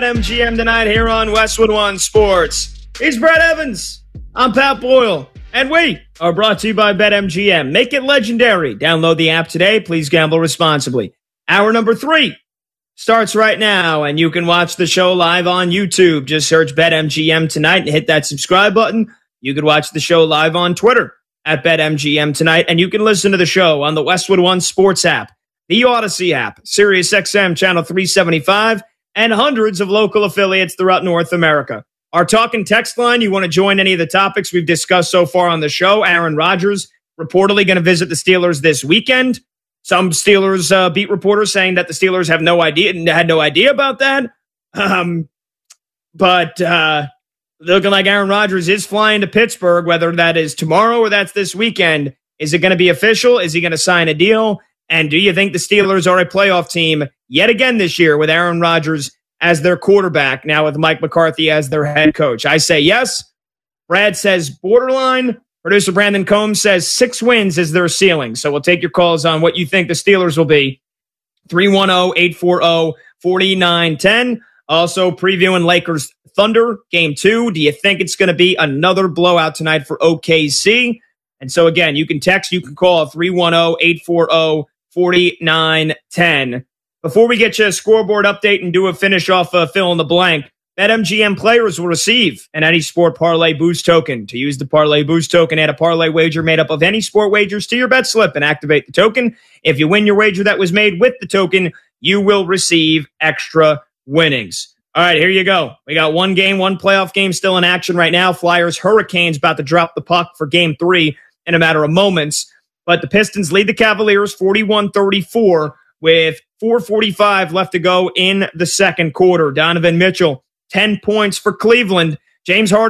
BetMGM tonight here on Westwood One Sports. He's Brett Evans. I'm Pat Boyle. And we are brought to you by BetMGM. Make it legendary. Download the app today. Please gamble responsibly. Hour number 3 starts right now, and you can watch the show live on YouTube. Just search BetMGM tonight and hit that subscribe button. You can watch the show live on Twitter at BetMGM tonight, and you can listen to the show on the Westwood One Sports app, the Odyssey app, SiriusXM Channel 375, and hundreds of local affiliates throughout North America. Our talk and text line, you want to join any of the topics we've discussed so far on the show. Aaron Rodgers reportedly going to visit the Steelers this weekend. Some Steelers beat reporters saying that the Steelers had no idea about that. But looking like Aaron Rodgers is flying to Pittsburgh, whether that is tomorrow or that's this weekend. Is it going to be official? Is he going to sign a deal? And do you think the Steelers are a playoff team yet again this year with Aaron Rodgers as their quarterback, now with Mike McCarthy as their head coach? I say yes. Brad says borderline. Producer Brandon Combs says 6 wins is their ceiling. So we'll take your calls on what you think the Steelers will be. 310-840-4910. Also previewing Lakers Thunder Game 2. Do you think it's going to be another blowout tonight for OKC? And so again, you can text, you can call 310-840-4910. Before we get you a scoreboard update and do a finish off fill in the blank, BetMGM players will receive an Any Sport Parlay Boost token. To use the Parlay Boost token, add a parlay wager made up of any sport wagers to your bet slip and activate the token. If you win your wager that was made with the token, you will receive extra winnings. All right, here you go. We got one playoff game still in action right now. Flyers Hurricanes about to drop the puck for Game 3 in a matter of moments. But the Pistons lead the Cavaliers 41-34 with 4:45 left to go in the second quarter. Donovan Mitchell, 10 points for Cleveland. James Harden